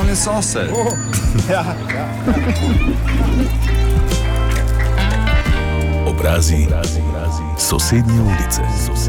Lokalne sosed. Obrazi sosednje ulice.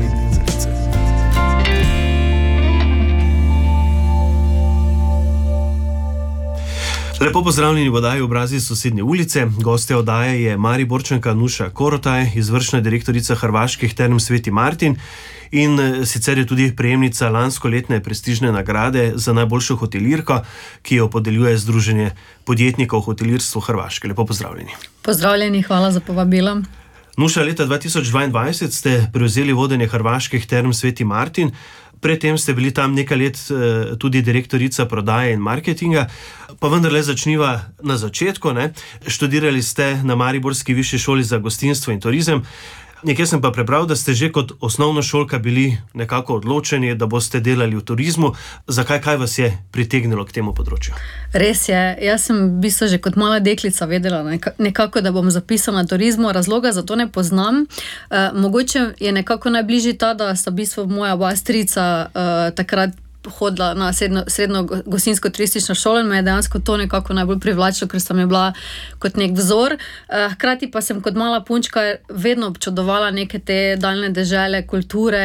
Lepo pozdravljeni v oddaji Obrazi sosednje ulice. Gostja oddaje je Mariborčanka Nuša Korotaj, izvršna direktorica Hrvaških term Sveti Martin in sicer je tudi prejemnica lanskoletne prestižne nagrade za najboljšo hotelirko, ki jo podeljuje Združenje podjetnikov hotelirstva Hrvaške. Lepo pozdravljeni. Pozdravljeni, hvala za povabilo. Nuša, leta 2022 ste prevzeli vodenje Hrvaških term Sveti Martin. Predtem ste bili tam nekaj let tudi direktorica prodaje in marketinga, pa vendarle začniva na začetku. Študirali ste na Mariborski višji šoli za gostinstvo in turizem. Nekaj sem pa prebral, da ste že kot osnovnošolka bili nekako odločeni, da boste delali v turizmu. Zakaj, kaj vas je pritegnilo k temu področju? Res je, jaz sem v bistvu že kot mala deklica vedela nekako, da bom zapisana na turizmu. Razloga za to ne poznam. Mogoče je nekako najbližji ta, da sta v bistvu moja oba strica takrat hodila na srednjo gostinsko turistično šolo in me je dejansko to nekako najbolj privlačilo, ker sta mi bila kot nek vzor. Hkrati pa sem kot mala punčka vedno občudovala neke te daljne dežele, kulture,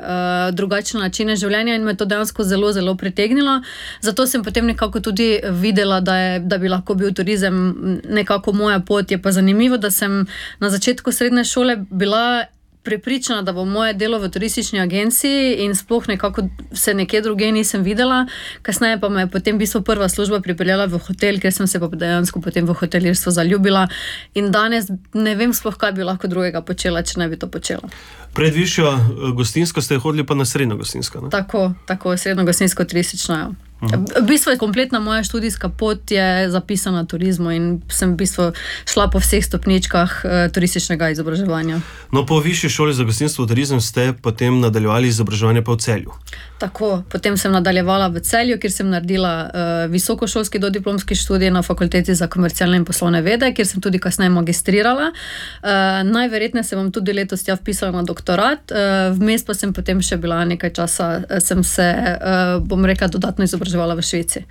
drugačne načine življenja in me to dejansko zelo, zelo pritegnilo. Zato sem potem nekako tudi videla, da bi lahko bil turizem nekako moja pot. Je pa zanimivo, da sem na začetku srednje šole bila prepričana, da bo moje delo v turistični agenciji in sploh nekako se nekje druge nisem videla. Kasneje pa me je potem v bistvu prva služba pripeljala v hotel, ker sem se pa dejansko potem v hotelirstvo zaljubila in danes ne vem sploh, kaj bi lahko drugega počela, če ne bi to počela. Pred višjo gostinsko ste hodili pa na srednjo gostinsko, ne? Tako, srednjo gostinsko turistično, ja. V bistvu kompletna moja študijska pot je zapisana na turizmu in sem v bistvu šla po vseh stopničkah turističnega izobraževanja. No, po višji šoli za gostinstvo in turizem ste potem nadaljevali izobraževanje pa v Celju. Tako, potem sem nadaljevala v Celju, kjer sem naredila visokošolski dodiplomski študij na Fakulteti za komercialne in poslovne vede, kjer sem tudi kasneje magistrirala. Najverjetneje se bom tudi letos tja vpisala na doktorat, vmes pa sem potem še bila nekaj časa, sem se, bom rekla, dodatno izobraževala v Švici.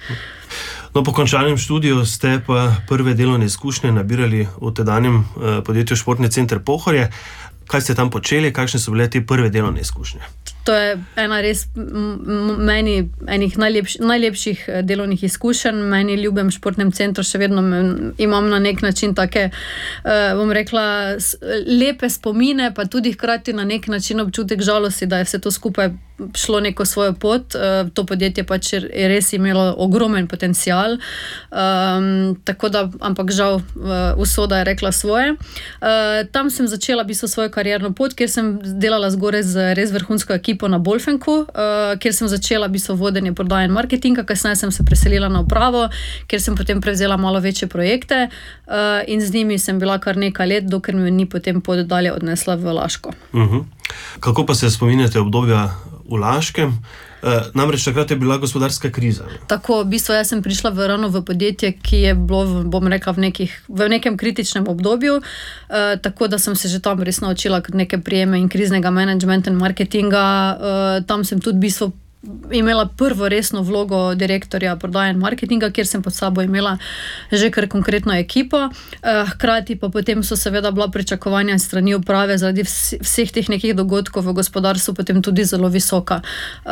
No, po končanem študiju ste pa prve delovne izkušnje nabirali v tedanjem podjetju Športni center Pohorje. Kaj ste tam počeli, kakšne so bile te prve delovne izkušnje? To je ena res meni enih najlepših delovnih izkušenj. Meni ljubem športnem centru, še vedno imam na nek način take, bom rekla, lepe spomine, pa tudi hkrati na nek način občutek žalosti, da je vse to skupaj šlo neko svojo pot. To podjetje pač je res imelo ogromen potencial, tako da, ampak žal usoda je rekla svoje. Tam sem začela v bistvu svojo karierno pot, kjer sem delala zgoraj z res vrhunsko ekipo na Bolfenku, kjer sem začela v bistvu vodenje prodaje in marketinga, kasneje sem se preselila na upravo, kjer sem potem prevzela malo večje projekte in z njimi sem bila kar nekaj let, dokler me ni potem pot dalje odnesla v Laško. Kako pa se spominjate obdobja v Laškem? Namreč takrat je bila gospodarska kriza. Tako, v bistvu jaz sem prišla ravno v podjetje, ki je bilo, bom rekla, v nekem kritičnem obdobju, tako da sem se že tam res naučila neke prijeme in kriznega managementa in marketinga. Tam sem tudi v bistvu imela prvo resno vlogo direktorja prodaje in marketinga, kjer sem pod sabo imela že kar konkretno ekipo. Hkrati pa potem so seveda bila pričakovanja strani uprave zaradi vseh teh nekih dogodkov v gospodarstvu potem tudi zelo visoka.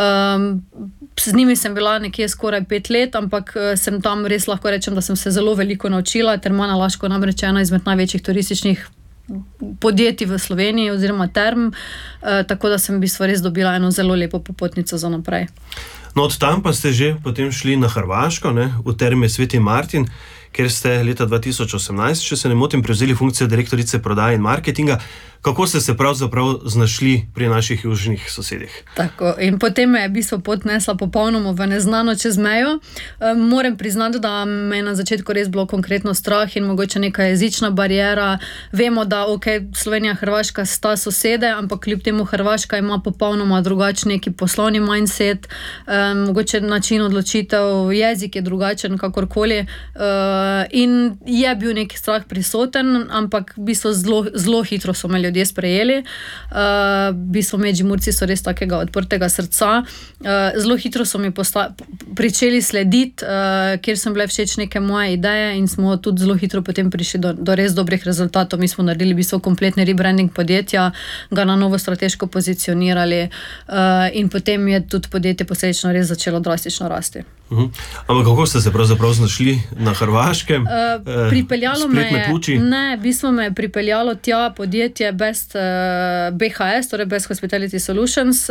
Z njimi sem bila nekje skoraj 5 let, ampak sem tam res lahko rečem, da sem se zelo veliko naučila. Termana Laško namreč ena izmed največjih turističnih podjetij v Sloveniji oziroma term, tako da sem v bistvu res dobila eno zelo lepo popotnico za naprej. No, od tam pa ste že potem šli na Hrvaško, v terme Sveti Martin, kjer ste leta 2018, če se ne motim, prevzeli funkcijo direktorice prodaje in marketinga. Kako ste se pravzaprav znašli pri naših južnih sosedih? Tako, in potem me je v bistvu pot nesla popolnoma v neznano čez mejo. Moram priznati, da me je na začetku res bilo konkretno strah in mogoče neka jezična bariera. Vemo, da Slovenija in Hrvaška sta sosede, ampak kljub temu Hrvaška ima popolnoma drugačen neki poslovni mindset, mogoče način odločitev, jezik je drugačen, kakorkoli. in je bil neki strah prisoten, ampak v bistvu zelo hitro so me ljudje sprejeli. V bistvu Medžimurci so res takega odprtega srca. Zelo hitro so mi pričeli slediti, kjer sem bile všeč neke moje ideje in smo tudi zelo hitro potem prišli do res dobrih rezultatov. Mi smo naredili v bistvu kompletni rebranding podjetja, ga na novo strateško pozicionirali in potem je tudi podjetje posledično res začelo drastično rasti. Ampak kako ste se pravzaprav znašli na Hrvaškem? Pripeljalo me je, v bistvu me je pripeljalo tja podjetje Best BHS, torej Best Hospitality Solutions,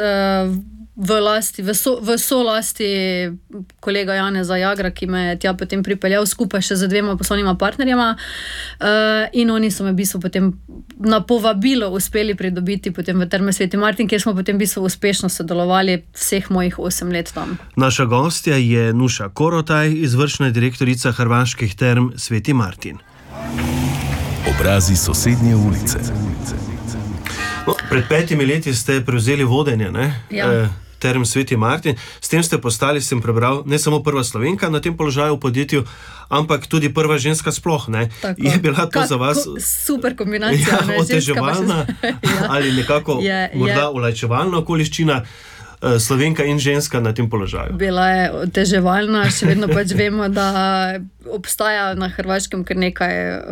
v solasti kolega Janeza Jagra, ki me je tja potem pripeljal skupaj še z 2 poslovnima partnerjema, in oni so me v bistvu potem na povabilo uspeli pridobiti potem v Terme Sveti Martin, kjer smo potem v bistvu uspešno sodelovali vseh mojih 8 let tam. Naša gostja je Nuša Korotaj, izvršna direktorica Hrvaških term Sveti Martin. Obrazi sosednje ulice. Pred 5 leti ste prevzeli vodenje, Term Sveti Martin. S tem ste postali, sem prebral, ne samo prva Slovenka na tem položaju v podjetju, ampak tudi prva ženska sploh. Je bila to za vas super kombinacija, oteževalna ali nekako morda olajševalna okoliščina? Slovenka in ženska na tem položaju. Bila je oteževalna, še vedno pač vemo, da obstaja na Hrvaškem kar nekaj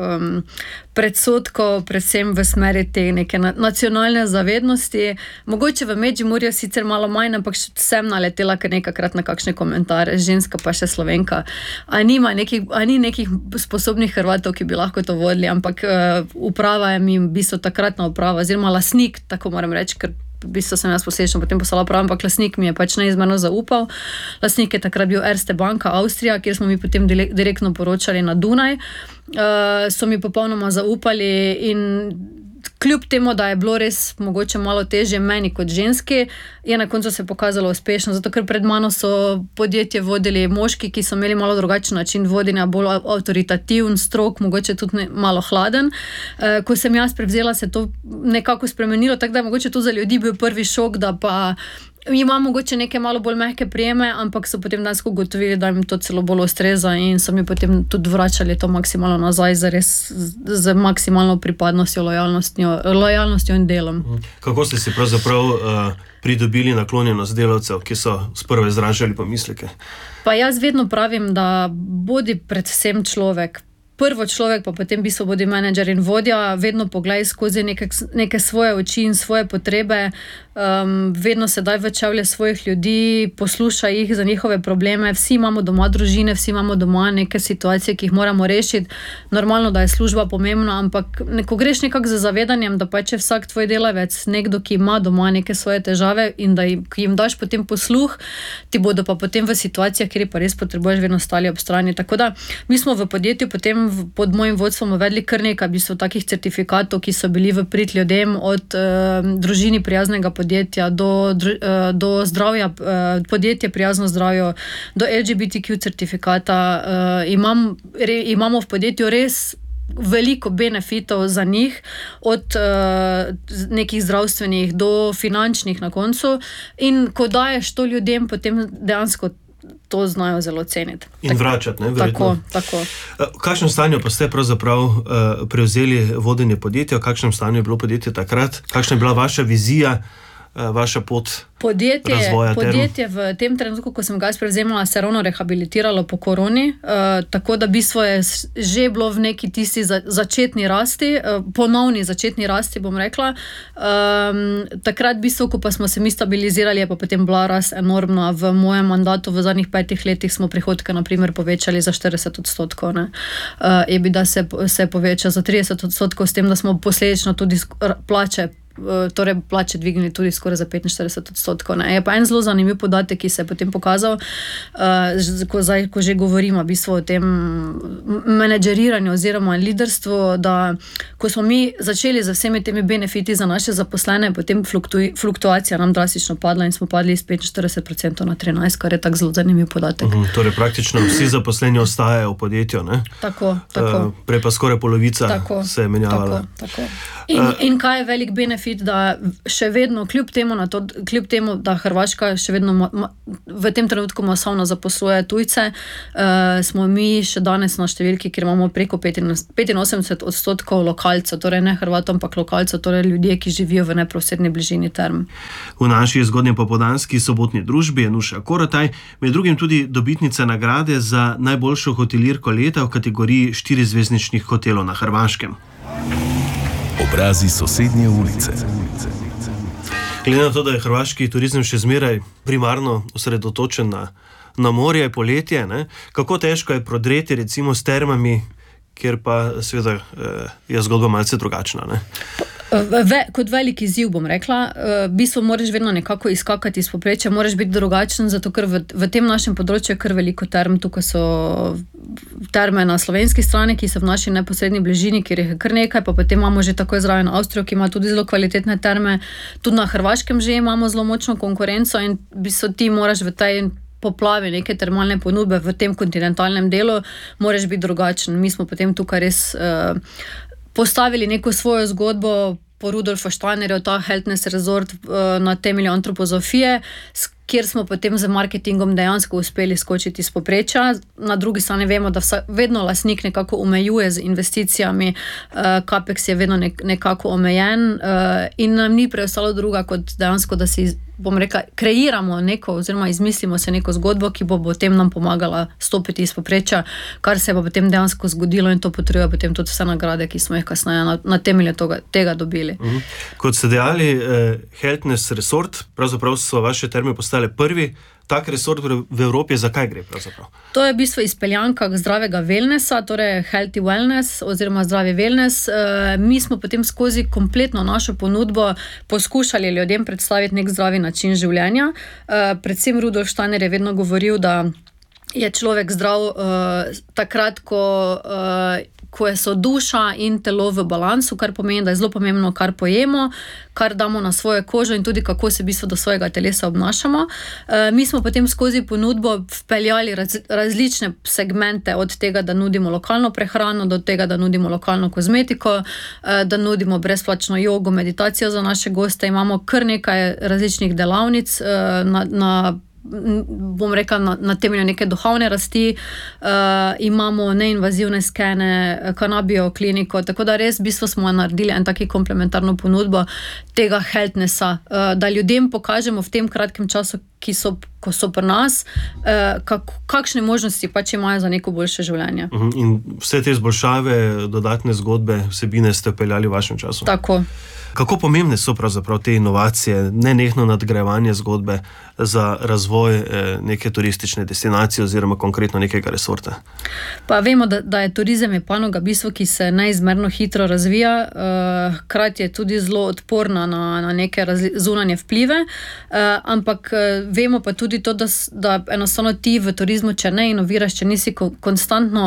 predsodkov, predvsem v smeri te neke nacionalne zavednosti. Mogoče v Medžimurju sicer malo manj, ampak sem naletela kar nekakrat na kakšne komentarje, ženska pa še Slovenka. A ni nekih sposobnih Hrvatov, ki bi lahko to vodili, ampak uprava je mi v bistvu takratna uprava, oziroma lastnik, tako moram reči, ker v bistvu sem jaz posledično potem postala uprava, ampak lastnik mi je pač neizmerno zaupal. Lastnik je takrat bil Erste Banka Avstrija, kjer smo mi potem direktno poročali na Dunaj. So mi popolnoma zaupali in kljub temu, da je bilo res mogoče malo težje meni kot ženski, je na koncu se pokazalo uspešno, zato ker pred mano so podjetje vodili moški, ki so imeli malo drugačen način vodenja, bolj avtoritativen, strog, mogoče tudi malo hladen. Ko sem jaz prevzela, se to nekako spremenilo, tako da je mogoče to za ljudi bil prvi šok, da pa imam mogoče neke malo bolj mehke prijeme, ampak so potem danes ugotovili, da jim to celo bolj ustreza in so mi potem tudi vračali to maksimalno nazaj z maksimalno pripadnostjo, lojalnostjo in delom. Kako ste si pravzaprav pridobili naklonjenost delavcev, ki so sprva izražali pomisleke? Pa jaz vedno pravim, da bodi predvsem človek. Prvo človek, pa potem v bistvu bodi menedžer in vodja, vedno poglej skozi neke svoje oči in svoje potrebe, vedno se daj v čevlje svojih ljudi, poslušaj jih za njihove probleme. Vsi imamo doma družine, vsi imamo doma neke situacije, ki jih moramo rešiti. Normalno, da je služba pomembna, ampak ko greš nekako z zavedanjem, da pač je vsak tvoj delavec nekdo, ki ima doma neke svoje težave in da jim daš potem posluh, ti bodo pa potem v situacijah, kjer pa res potrebuješ, vedno stali ob strani. Tako da mi smo v podjetju potem pod mojim vodstvom uvedli kar nekaj takih certifikatov, ki so bili v prid ljudem, od družini prijaznega podjetja do zdravja, podjetje prijazno zdravju, do LGBTQ certifikata. Imamo v podjetju res veliko benefitov za njih, od nekih zdravstvenih do finančnih na koncu, in ko daješ to ljudem, potem dejansko to znajo zelo ceniti. In vračati, ne? Tako. V kakšnem stanju pa ste pravzaprav prevzeli vodenje podjetja? V kakšnem stanju je bilo podjetje takrat? Kakšna je bila vaša vizija, vaša pot razvoja term? Podjetje v tem trenutku, ko sem ga prevzemala, se ravno rehabilitiralo po koroni, tako da bistvo je že bilo v neki tisti začetni rasti, ponovni začetni rasti, bom rekla. Takrat bistvo, ko pa smo se mi stabilizirali, je pa potem bila rast enormna. V mojem mandatu v zadnjih 5 letih smo prihodke na primer povečali za 40%. EBITDA se poveča za 30%, s tem, da smo posledično tudi plače dvignili tudi skoraj za 45%. Je pa en zelo zanimiv podatek, ki se je potem pokazal, ko že govorimo v bistvu o tem menedžeriranju oziroma liderstvu, da ko smo mi začeli z vsemi temi benefiti za naše zaposlene, potem fluktuacija nam drastično padla in smo padli iz 45% na 13%, kar je tak zelo zanimiv podatek. Torej praktično vsi zaposleni ostajajo v podjetju, ne? Tako. Prej pa skoraj polovica se je menjavala. Tako. In kaj je velik benefit benefit, da še vedno, kljub temu, da Hrvaška še vedno v tem trenutku masovno zaposluje tujce, smo mi še danes na številki, kjer imamo preko 85% lokalcev, torej ne Hrvatov, ampak lokalcev, torej ljudje, ki živijo v neposredni bližini term. V naši zgodnji popoldanski sobotni družbi je Nuša Korotaj, med drugim tudi dobitnica nagrade za najboljšo hotelirko leta v kategoriji 4-zvezdničnih hotelov na Hrvaškem. Obrazi sosednje ulice. Glede na to, da je hrvaški turizem še zmeraj primarno osredotočen na morje, poletje, ne? Kako težko je prodreti recimo s termami, kjer pa seveda je zgodba malce drugačna, ne? Kot velik izziv bom rekla, v bistvu moraš vedno nekako izkakati iz povprečja, moraš biti drugačen, zato ker v tem našem področju je kar veliko term. Tukaj so terme na slovenski strani, ki so v naši neposredni bližini, kjer je kar nekaj, pa potem imamo že takoj zraven Avstrijo, ki ima tudi zelo kvalitetne terme. Tudi na Hrvaškem že imamo zelo močno konkurenco in v bistvu ti moraš v tej poplavi neke termalne ponudbe v tem kontinentalnem delu, moraš biti drugačen. Mi smo potem tukaj res postavili neko svojo zgodbo po Rudolfu Steinerju, ta Healthness Resort na temelju antropozofije, kjer smo potem z marketingom dejansko uspeli skočiti iz povprečja. Na drugi strani vemo, da vedno lastnik nekako omejuje z investicijami, Capex je vedno nekako omejen in nam ni preostalo druga kot dejansko, da si, bom rekla, kreiramo neko oziroma izmislimo se neko zgodbo, ki bo potem nam pomagala stopiti iz povprečja, kar se je pa potem dejansko zgodilo in to potrjuje potem tudi vse nagrade, ki smo jih kasneje na temelju tega dobili. Kot ste dejali, Healthness Resort, pravzaprav so vaše terme postale prvi tak resort v Evropi. Zakaj gre pravzaprav? To je v bistvu izpeljanka zdravega wellnessa, torej healthy wellness oziroma zdravi wellness. Mi smo potem skozi kompletno našo ponudbo poskušali ljudem predstaviti nek zdravi način življenja. Predvsem Rudolf Steiner je vedno govoril, da je človek zdrav takrat, ko so duša in telo v balansu, kar pomeni, da je zelo pomembno, kar pojemo, kar damo na svojo kožo in tudi kako se v bistvu do svojega telesa obnašamo. Mi smo potem skozi ponudbo vpeljali različne segmente, od tega, da nudimo lokalno prehrano, do tega, da nudimo lokalno kozmetiko, da nudimo brezplačno jogo, meditacijo za naše goste. Imamo kar nekaj različnih delavnic bom rekla, na temelju neke duhovne rasti, imamo neinvazivne skene, kanabijo kliniko, tako da res v bistvu smo naredili en taki komplementarno ponudbo tega healthnessa, da ljudem pokažemo v tem kratkem času, ko so pri nas, kakšne možnosti pač imajo za neko boljše življenje. In vse te izboljšave, dodatne zgodbe, vsebine ste vpeljali v vašem času. Tako. Kako pomembne so pravzaprav te inovacije, nenehno nadgrajevanje zgodbe za razvoj neke turistične destinacije oziroma konkretno nekega resorta? Pa vemo, da je turizem panoga v bistvu, ki se neizmerno hitro razvija, hkrati je tudi zelo odporna na neke zunanje vplive, ampak vemo pa tudi to, da enostavno ti v turizmu, če ne inoviraš, če nisi konstantno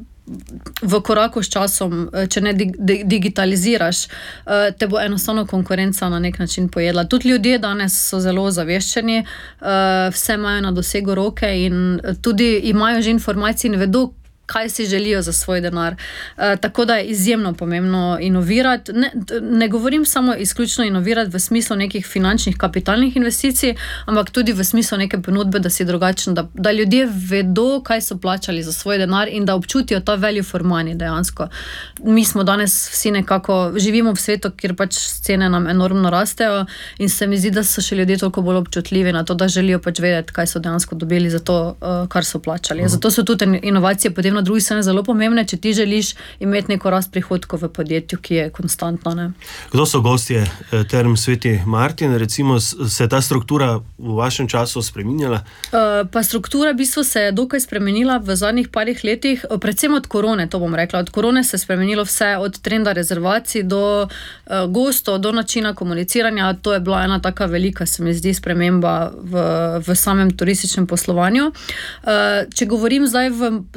v koraku s časom, če ne digitaliziraš, te bo enostavno konkurenca na nek način pojedla. Tudi ljudje danes so zelo zaveščeni, vse imajo na dosegu roke in tudi imajo že informacije in vedo, kaj si želijo za svoj denar. Tako da je izjemno pomembno inovirati. Ne govorim samo izključno inovirati v smislu nekih finančnih, kapitalnih investicij, ampak tudi v smislu neke ponudbe, da si drugačen, da ljudje vedo, kaj so plačali za svoj denar in da občutijo ta value for money dejansko. Mi smo danes vsi nekako, živimo v svetu, kjer pač cene nam enormno rastejo in se mi zdi, da so še ljudje toliko bolj občutljivi na to, da želijo pač vedeti, kaj so dejansko dobili za to, kar so plačali. Zato so tudi inovacije potem na drugi strani zelo pomembne, če ti želiš imeti neko rast prihodkov v podjetju, ki je konstantna. Ne? Kdo so gostje term Sveti Martin? Recimo, se je ta struktura v vašem času spreminjala? Pa struktura v bistvu se je dokaj spremenila v zadnjih parih letih, predvsem od korone, to bom rekla. Od korone se je spremenilo vse, od trenda rezervacij do gostov, do načina komuniciranja. To je bila ena taka velika, se mi zdi, sprememba v samem turističnem poslovanju. Če govorim zdaj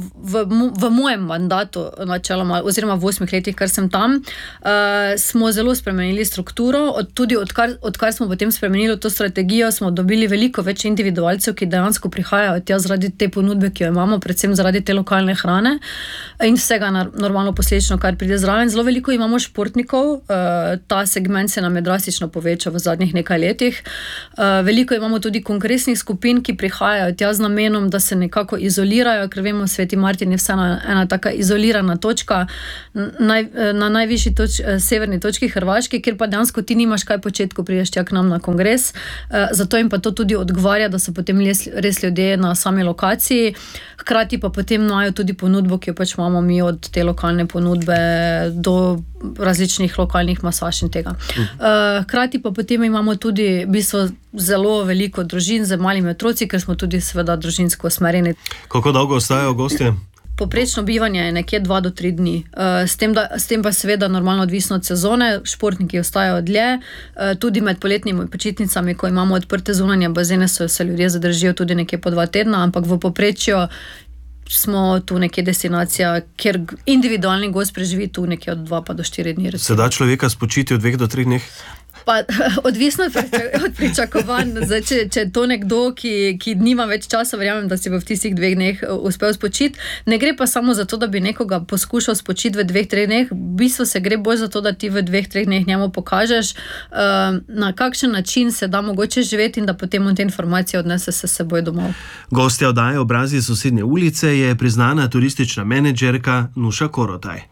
v mojem mandatu, načeloma, oziroma v 8 letih, kar sem tam, smo zelo spremenili strukturo. Tudi odkar smo potem spremenili to strategijo, smo dobili veliko več individualcev, ki dejansko prihajajo tja zaradi te ponudbe, ki jo imamo, predvsem zaradi te lokalne hrane in vsega normalno posledično, kar pride zraven. Zelo veliko imamo športnikov, ta segment se nam je drastično povečal v zadnjih nekaj letih. Veliko imamo tudi kongresnih skupin, ki prihajajo tja z namenom, da se nekako izolirajo, ker vemo, Sveti Martin je vseeno ena taka izolirana točka na najvišji severni točki Hrvaške, kjer pa dejansko ti nimaš kaj početi, ko prideš tja k nam na kongres. Zato jim pa to tudi odgovarja, da so potem res ljudje na sami lokaciji. Hkrati pa potem imajo tudi ponudbo, ki jo pač imamo mi od te lokalne ponudbe do različnih lokalnih masaž in tega. Hkrati pa potem imamo tudi v bistvu zelo veliko družin z malimi otroci, ker smo tudi seveda družinsko usmerjeni. Kako dolgo ostajajo gostje? Poprečno bivanje je nekje 2 do 3 dni. S tem pa seveda normalno odvisno od sezone, športniki ostajajo dlje, tudi med poletnimi počitnicami, ko imamo odprte zunanje bazene, se ljudje zadržijo tudi nekje po 2 tedna, ampak v povprečju smo tu nekje destinacija, kjer individualni gost preživi tu nekje od 2 pa do 4 dni. Se da človeka spočiti v 2 do 3 dneh? Pa, odvisno od pričakovanj. Zdaj, če je to nekdo, ki nima več časa, verjamem, da si bo v tistih 2 dneh uspel spočiti. Ne gre pa samo za to, da bi nekoga poskušal spočiti v 2-3 dneh. V bistvu se gre bolj za to, da ti v 2-3 dneh njemu pokažeš, na kakšen način se da mogoče živeti in da potem on te informacije odnese se seboj domov. Gostja oddaje Obrazi sosednje ulice je priznana turistična menedžerka Nuša Korotaj.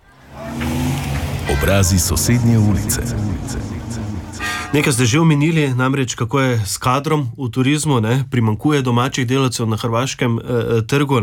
Obrazi sosednje ulice. Nekaj ste že omenili, namreč kako je s kadrom v turizmu, primanjkuje domačih delavcev na hrvaškem trgu.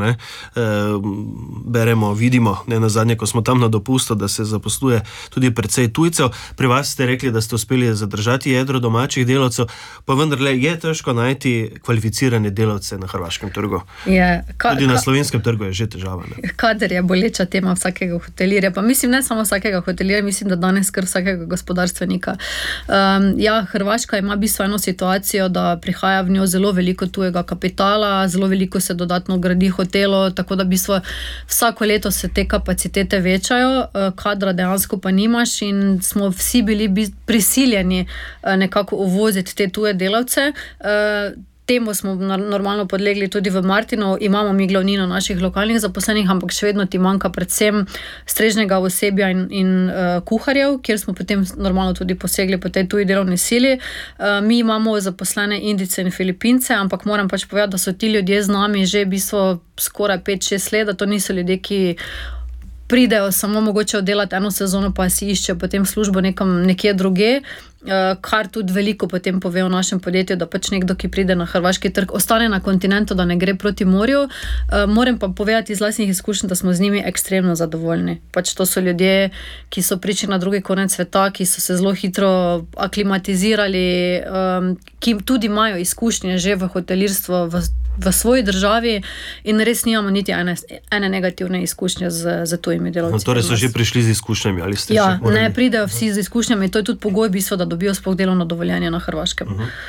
Beremo, vidimo, na zadnje, ko smo tam na dopustu, da se zaposluje tudi precej tujcev. Pri vas ste rekli, da ste uspeli zadržati jedro domačih delavcev, pa vendarle je težko najti kvalificirane delavce na hrvaškem trgu. Tudi na slovenskem trgu je že težava. Kader je boleča tema vsakega hotelirja, pa mislim ne samo vsakega hotelirja, mislim, da danes kar vsakega gospodarstvenika. Hrvaška ima v bistvu eno situacijo, da prihaja v njo zelo veliko tujega kapitala, zelo veliko se dodatno gradi hotelov, tako da v bistvu vsako leto se te kapacitete večajo, kadra dejansko pa nimaš in smo vsi bili prisiljeni nekako uvoziti te tuje delavce. Temu smo normalno podlegli tudi v Martinu, imamo mi glavnino naših lokalnih zaposlenih, ampak še vedno ti manjka predvsem strežnega osebja in kuharjev, kjer smo potem normalno tudi posegli po tej tuji delovni sili. Mi imamo zaposlene Indijce in Filipince, ampak moram pač povedati, da so ti ljudje z nami že v bistvu skoraj 5-6 let, da to niso ljudje, ki pridejo samo mogoče oddelati eno sezono, pa si iščejo potem službo nekje druge, kar tudi veliko potem pove o našem podjetju, da pač nekdo, ki pride na hrvaški trg, ostane na kontinentu, da ne gre proti morju. Moram pa povedati iz lastnih izkušenj, da smo z njimi ekstremno zadovoljni. Pač to so ljudje, ki so prišli na drugi konec sveta, ki so se zelo hitro aklimatizirali, ki tudi imajo izkušnje že v hotelirstvu v svoji državi in res nimamo niti ene negativne izkušnje z tujimi delavci. Torej so že prišli z izkušnjami ali ste že? Ne, pridejo vsi z izkušnjami, to je tudi pogoj v bistvu, da dobijo sploh delovno dovoljenje na Hrvaškem.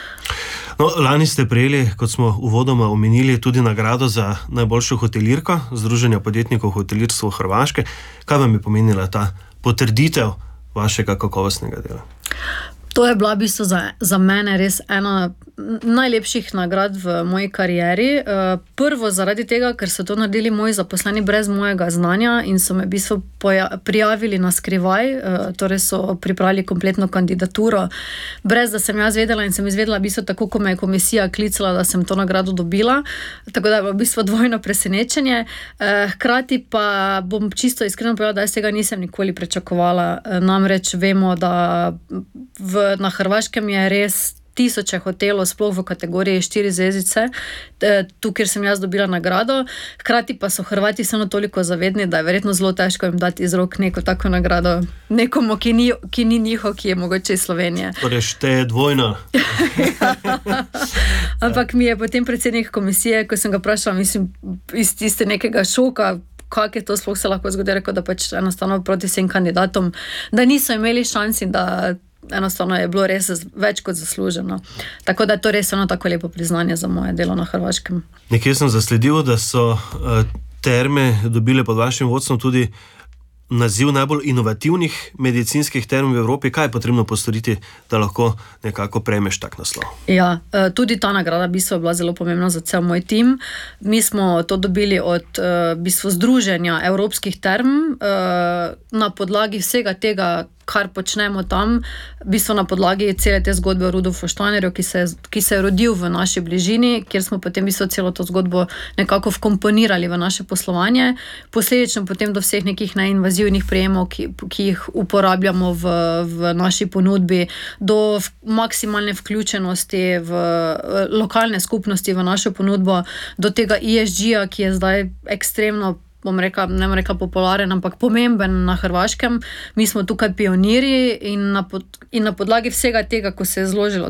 Lani ste prejeli, kot smo uvodoma omenili, tudi nagrado za najboljšo hotelirko Združenja podjetnikov hotelirstva Hrvaške. Kaj vam je pomenila ta potrditev vašega kakovostnega dela? To je bila v bistvu za mene res ena najlepših nagrad v moji karieri. Prvo zaradi tega, ker so to naredili moji zaposleni brez mojega znanja in so me v bistvu prijavili na skrivaj, torej so pripravili kompletno kandidaturo, brez da sem jaz vedela in sem izvedela v bistvu tako, ko me je komisija klicala, da sem to nagrado dobila. Tako da je v bistvu dvojno presenečenje. Hkrati pa bom čisto iskreno povedala, da jaz tega nisem nikoli pričakovala. Namreč vemo, da na Hrvaškem je res tisoče hotelov, sploh v kategoriji 4 zvezdice, tu, kjer sem jaz dobila nagrado. Hkrati pa so Hrvati samo toliko zavedni, da je verjetno zelo težko jim dati iz rok neko tako nagrado nekomu, ki ni njihov, ki je mogoče iz Slovenije. Torej šteje dvojno. Ampak mi je potem predsednik komisije, ko sem ga vprašala, mislim, iz tiste nekega šoka, kak je to sploh se lahko zgodi, rekel, da pač enostavno proti vsem kandidatom, da niso imeli šans in da enostavno je bilo res več kot zasluženo. Tako da je to res eno tako lepo priznanje za moje delo na Hrvaškem. Nekje sem zasledil, da so terme dobile pod vašim vodstvom tudi naziv najbolj inovativnih medicinskih term v Evropi. Kaj je potrebno postoriti, da lahko nekako prejmeš tak naslov? Ja, tudi ta nagrada je bila zelo pomembna za cel moj tim. Mi smo to dobili od Združenja evropskih term na podlagi vsega tega, kar počnemo tam, na podlagi cele te zgodbe o Rudolfu Steinerju, ki se je rodil v naši bližini, kjer smo potem celo to zgodbo nekako vkomponirali v naše poslovanje. Posledično potem do vseh nekih neinvazivnih prejemov, ki jih uporabljamo v naši ponudbi, do maksimalne vključenosti v lokalne skupnosti v našo ponudbo, do tega ESG-ja, ki je zdaj ekstremno, ne bom rekla popularen, ampak pomemben na Hrvaškem. Mi smo tukaj pionirji in na podlagi vsega tega, ko se je zložilo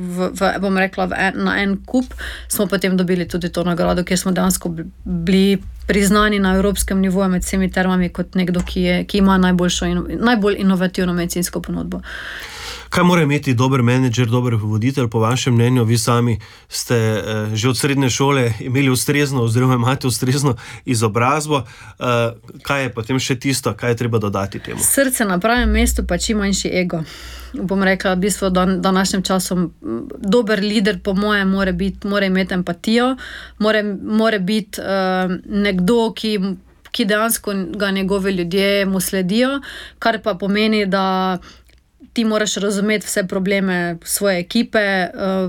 na en kup, smo potem dobili tudi to nagrado, kjer smo dejansko bili priznani na evropskem nivoju med vsemi termami kot nekdo, ki ima najbolj inovativno medicinsko ponudbo. Kaj mora imeti dober menedžer, dober voditelj, po vašem mnenju? Vi sami ste že od srednje šole imeli ustrezno, oziroma imate ustrezno izobrazbo. Kaj je potem še tisto, kaj je treba dodati temu? Srce na pravem mestu, pa čim manjši ego. Bom rekla, v današnjem času dober lider, po mojem, mora imeti empatijo, mora biti nekdo, ki dejansko ga njegovi ljudje mu sledijo, kar pa pomeni, da ti moraš razumeti vse probleme svoje ekipe,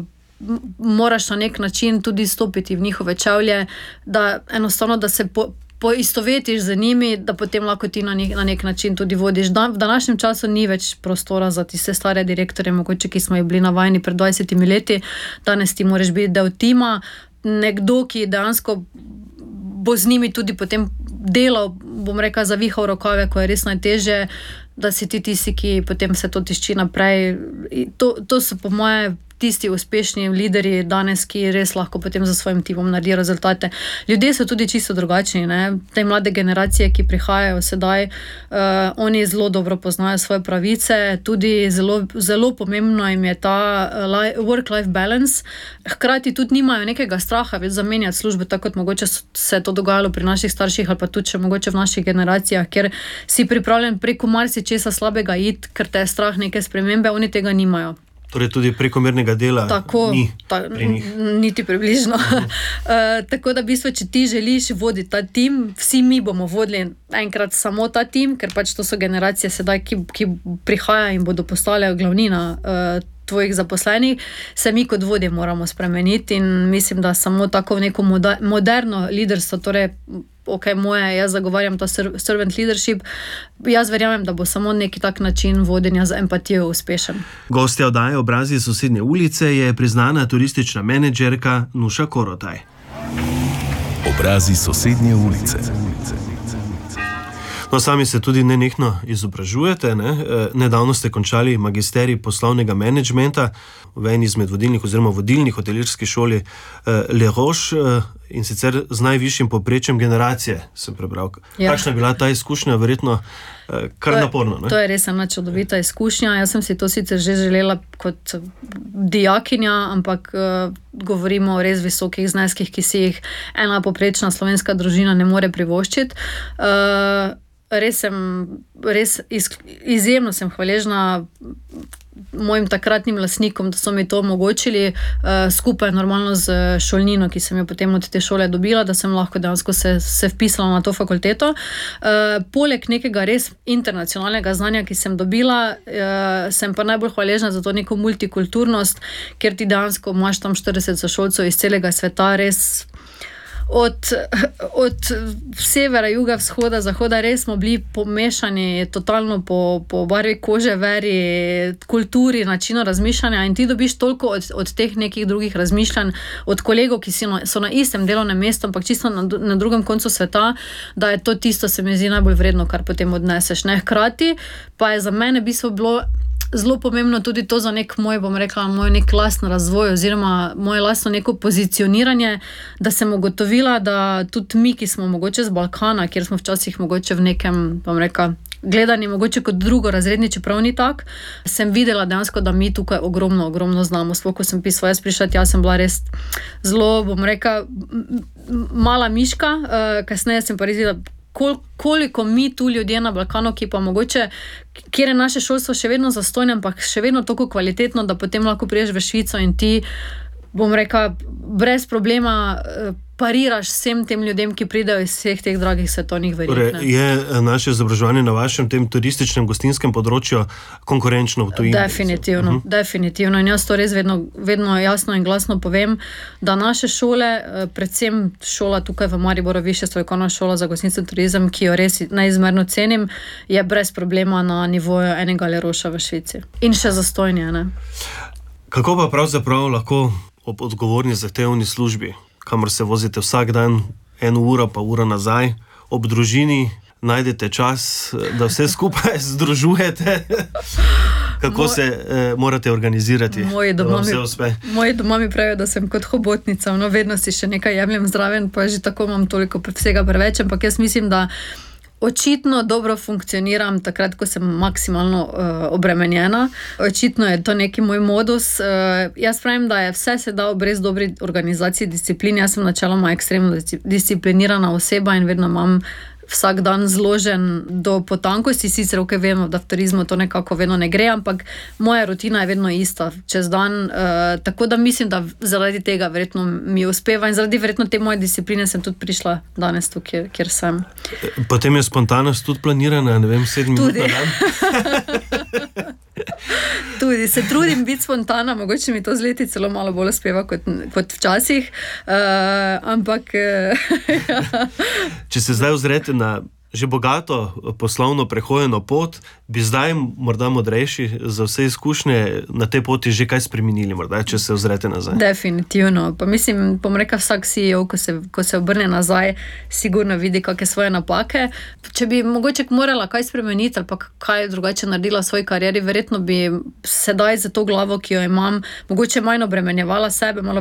moraš na nek način tudi stopiti v njihove čevlje, da enostavno, da se poistovetiš z njimi, da potem lahko ti na nek način tudi vodiš. V današnjem času ni več prostora za tiste stare direktorje, mogoče, ki smo jih bili navajeni pred 20 leti. Danes ti moraš biti del tima, nekdo, ki dejansko bo z njimi tudi potem delal, bom rekla, zavihal rokave, ko je res najtežje, da si ti tisti, ki potem se to tišči naprej. To so po moje tisti uspešni lideri danes, ki res lahko potem za svojim timom naredijo rezultate. Ljudje so tudi čisto drugačni, ne? Te mlade generacije, ki prihajajo sedaj, oni zelo dobro poznajo svoje pravice, tudi zelo pomembno jim je ta work-life balance. Hkrati tudi nimajo nekega straha več zamenjati službe, tako kot mogoče se je to dogajalo pri naših starših ali pa tudi še mogoče v naših generacijah, ker si pripravljen preko marsičesa slabega iti, ker te je strah neke spremembe, oni tega nimajo. Torej tudi prekomernega dela ni pri njih. Niti približno. Tako da če ti želiš voditi ta tim, vsi mi bomo vodili enkrat samo ta tim, ker pač to so generacije sedaj, ki prihajajo in bodo postale glavnina tvojih zaposlenih, se mi kot vodje moramo spremeniti in mislim, da samo tako neko moderno liderstvo, torej jaz zagovarjam ta servant leadership, jaz verjamem, da bo samo neki tak način vodenja z empatijo uspešen. Gostja oddaje Obrazi sosednje ulice je priznana turistična menedžerka Nuša Korotaj. Obrazi sosednje ulice. No, sami se tudi nenehno izobražujete, ne? Nedavno ste končali magisterij poslovnega menedžmenta v eni izmed vodilnih hotelirskih šoli Le Roche, in sicer z najvišjim povprečjem generacije, sem prebral. Ja. Kakšna je bila ta izkušnja? Verjetno kar naporno, ne? To je res ena čudovita izkušnja. Jaz sem si to sicer že želela kot dijakinja, ampak govorimo o res visokih zneskih, ki si jih ena povprečna slovenska družina ne more privoščiti. Izjemno sem hvaležna mojim takratnim lastnikom, da so mi to omogočili, skupaj normalno z šolnino, ki sem jo potem od te šole dobila, da sem lahko dejansko se vpisala na to fakulteto. Poleg nekega res internacionalnega znanja, ki sem dobila, sem pa najbolj hvaležna za to neko multikulturnost, ker ti dejansko imaš tam 40 sošolcev iz celega sveta, res od severa, juga, vzhoda, zahoda, res smo bili pomešani totalno po barvi kože, veri, kulturi, načinu razmišljanja in ti dobiš toliko od teh nekih drugih razmišljanj, od kolegov, ki so na istem delovnem mestu, ampak čisto na drugem koncu sveta, da je to tisto, se mi zdi najbolj vredno, kar potem odneseš. Hkrati pa je za mene bilo zelo pomembno tudi to za moj nek lastni razvoj oziroma moje lastno neko pozicioniranje, da sem ugotovila, da tudi mi, ki smo mogoče z Balkana, kjer smo včasih mogoče v nekem, gledani mogoče kot drugorazredni, čeprav ni tak, sem videla dejansko, da mi tukaj ogromno znamo. Sploh, ko sem pisala, jaz prišla, jaz sem bila res zelo, bom rekla, mala miška, kasneje sem pa res videla, koliko mi tu ljudje na Balkanu, ki pa mogoče, kjer je naše šolstvo še vedno zastojno, ampak še vedno toliko kvalitetno, da potem lahko priješ v Švico in ti, bom rekla, brez problema pariraš vsem tem ljudem, ki pridejo iz vseh teh dragih svetovnih verig. Je naše izobraževanje na vašem tem turističnem, gostinskem področju konkurenčno v tujini? Definitivno. In jaz to res vedno jasno in glasno povem, da naše šole, predvsem šola tukaj v Mariboru, Višja strokovna šola za gostinstvo in turizem, ki jo res neizmerno cenim, je brez problema na nivoju enega Leroša v Švici. In še zastojnje, ne? Kako pa pravzaprav lahko ob odgovorni zahtevni službi, kamor se vozite vsak dan, 1 uro pa uro nazaj, ob družini najdete čas, da vse skupaj združujete? Kako se morate organizirati, da vam vse uspe? Moji doma mi pravijo, da sem kot hobotnica, vedno si še nekaj jemljem zraven, pa že tako imam toliko vsega preveč, ampak jaz mislim, da očitno dobro funkcioniram takrat, ko sem maksimalno obremenjena. Očitno je to neki moj modus. Jaz pravim, da je vse se da brez dobri organizaciji, disciplini. Jaz sem načeloma ekstremno disciplinirana oseba in vedno imam vsak dan zložen do potankosti, sicer vemo, da v turizmu to nekako vedno ne gre, ampak moja rutina je vedno ista čez dan, tako da mislim, da zaradi tega verjetno mi uspeva in zaradi verjetno te moje discipline sem tudi prišla danes tu, kjer sem. Potem je spontanost tudi planirana, 7 minut na dan? Tudi, se trudim biti spontana, mogoče mi to z leti celo malo bolj uspeva kot včasih, ampak ja. Če se zdaj ozrete na že bogato poslovno prehojeno pot, bi zdaj morda modrejši za vse izkušnje na tej poti že kaj spremenili, morda, če se ozrete nazaj? Definitivno. Pa mislim, bom rekla, vsak CEO, ko se obrne nazaj, sigurno vidi kakšne svoje napake. Če bi mogoče morala kaj spremeniti ali pa kaj drugače naredila v svoji karieri, verjetno bi sedaj za to glavo, ki jo imam, mogoče manj obremenjevala sebe, malo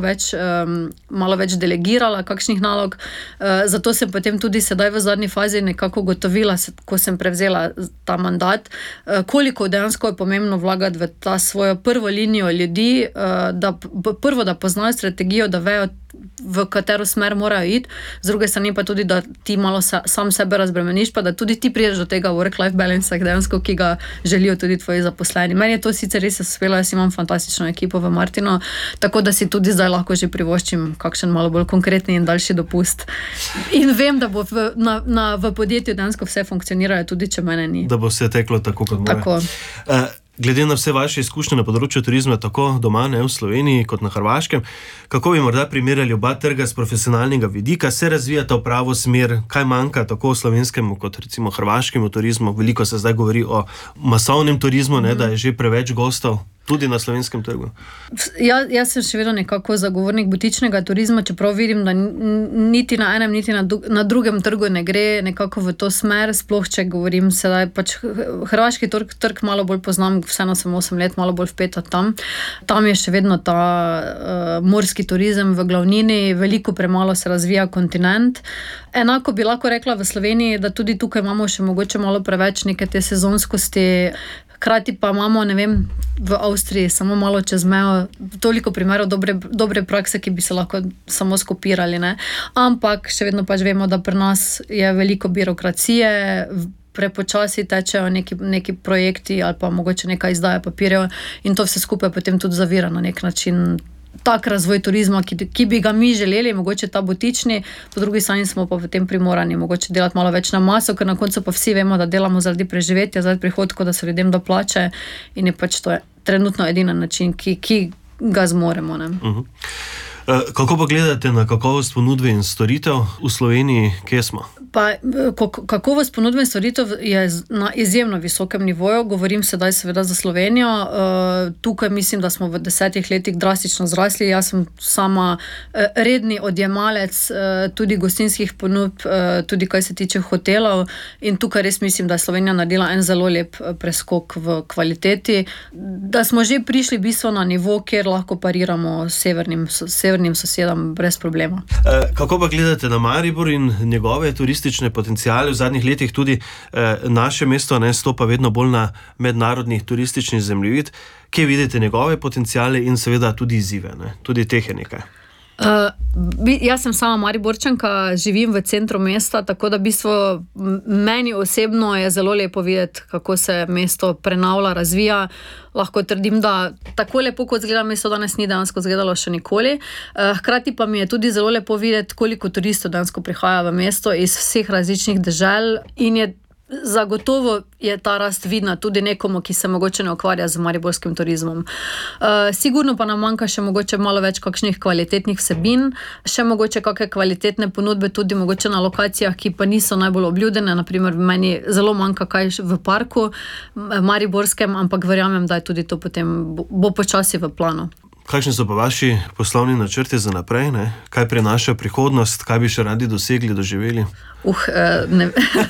več delegirala kakšnih nalog. Zato sem potem tudi sedaj v zadnji fazi nekako ugotovila, ko sem prevzela ta mandat, koliko dejansko je pomembno vlagati v ta svojo prvo linijo ljudi, da prvo, da poznajo strategijo, da vejo, v katero smer morajo iti, z druge strani pa tudi, da ti malo sam sebe razbremeniš, pa da tudi ti priješ do tega work-life balance, dejansko, ki ga želijo tudi tvoji zaposleni. Meni je to sicer res uspelo, jaz imam fantastično ekipo v Martinu, tako da si tudi zdaj lahko že privoščim kakšen malo bolj konkretni in daljši dopust. In vem, da bo v podjetju dejansko vse funkcionirajo, tudi če mene ni. Da bo vse teklo tako, kot mora. Tako. Glede na vse vaše izkušnje na področju turizma, tako doma, v Sloveniji kot na Hrvaškem, kako bi morda primerjali oba trga z profesionalnega vidika, se razvijata v pravo smer, kaj manjka tako v slovenskem kot recimo hrvaškem turizmu? Veliko se zdaj govori o masovnem turizmu, da je že preveč gostov, tudi na slovenskem trgu. Jaz sem še vedno nekako zagovornik butičnega turizma, čeprav vidim, da niti na enem, niti na drugem trgu ne gre nekako v to smer, sploh če govorim sedaj, pač hrvaški trg malo bolj poznam, vseeno sem 8 let malo bolj vpeta tam. Tam je še vedno ta morski turizem v glavnini, veliko premalo se razvija kontinent. Enako bi lahko rekla v Sloveniji, da tudi tukaj imamo še mogoče malo preveč neke te sezonskosti, hkrati pa imamo, v Avstriji samo malo čez mejo, toliko primerov dobre prakse, ki bi se lahko samo skopirali, ne. Ampak še vedno pač vemo, da pri nas je veliko birokracije, prepočasi tečejo neki projekti ali pa mogoče neka izdaja papirjev in to vse skupaj potem tudi zavira na nek način tak razvoj turizma, ki bi ga mi želeli, mogoče ta butični, po drugi strani smo pa potem primorani mogoče delati malo več na maso, ker na koncu pa vsi vemo, da delamo zaradi preživetja, zaradi prihodkov, da se ljudem da plače in je pač to trenutno edina način, ki ga zmoremo. Kako pa gledate na kakovost ponudbe in storitev v Sloveniji, kje smo? Pa kakovost ponudbe in storitev je na izjemno visokem nivoju, govorim sedaj seveda za Slovenijo. Tukaj mislim, da smo v 10 letih drastično zrasli. Jaz sem sama redni odjemalec tudi gostinskih ponudb, tudi kaj se tiče hotelov in tukaj res mislim, da je Slovenija naredila en zelo lep preskok v kvaliteti, da smo že prišli v bistvu na nivo, kjer lahko pariramo s severnim sosedom brez problema. Kako pa gledate na Maribor in njegove turistične potenciale? V zadnjih letih tudi naše mesto stopa vedno bolj na mednarodni turistični zemljevid. Kje vidite njegove potenciale in seveda tudi izzive? Tudi teh je nekaj. Jaz sem sama Mariborčanka, živim v centru mesta, tako da v bistvu meni osebno je zelo lepo videti, kako se mesto prenavlja, razvija. Lahko trdim, da tako lepo, kot izgleda mesto danes, ni dejansko izgledalo še nikoli. Hkrati pa mi je tudi zelo lepo videti, koliko turistov dejansko prihaja v mesto iz vseh različnih dežel in je zagotovo je ta rast vidna tudi nekomu, ki se mogoče ne ukvarja z mariborskim turizmom. Sigurno pa nam manjka še mogoče malo več kakšnih kvalitetnih vsebin, še mogoče kakšne kvalitetne ponudbe tudi mogoče na lokacijah, ki pa niso najbolj obljudene. Naprimer, meni zelo manjka kaj v parku mariborskem, ampak verjamem, da je tudi to potem bo počasi v planu. Kakšni so pa vaši poslovni načrti za naprej? Kaj prinaša prihodnost? Kaj bi še radi dosegli, doživeli? Ne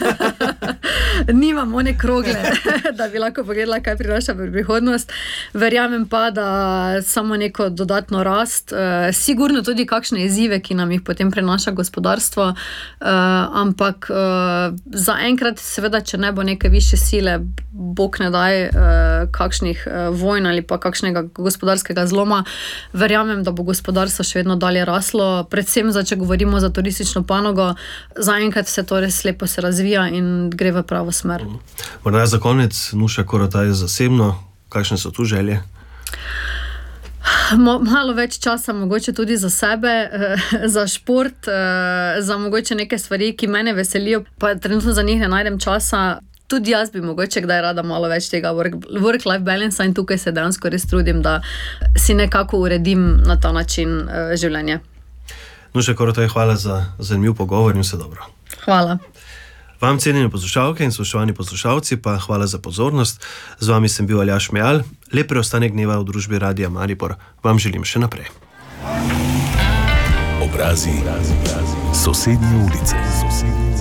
nimam one krogle, da bi lahko pogledala, kaj prinaša prihodnost. Verjamem pa, da samo neko dodatno rast, sigurno tudi kakšne izzive, ki nam jih potem prinaša gospodarstvo, ampak zaenkrat seveda, če ne bo neke višje sile, bog ne daj, kakšnih vojn ali pa kakšnega gospodarskega zloma, verjamem, da bo gospodarstvo še vedno dalje raslo, predvsem če govorimo za turistično panogo, zaenkrat se to res lepo se razvija in gre v pravo smer. Morda za konec, Nuša Korotaj, zasebno, kakšne so tu želje? Malo več časa mogoče tudi za sebe, za šport, za mogoče neke stvari, ki mene veselijo, pa trenutno za njih ne najdem časa. Tudi jaz bi mogoče kdaj rada malo več tega work-life balance in tukaj se dejansko res trudim, da si nekako uredim na ta način življenje. Nuša Korotaj, hvala za zanimiv pogovor in vse dobro. Hvala. Vam, cenjeni poslušalke in spoštovani poslušalci, pa hvala za pozornost. Z vami sem bil Aljaž Mejal. Lep preostanek dneva v družbi Radia Maribor. Vam želim še naprej. Obrazi sosednje ulice.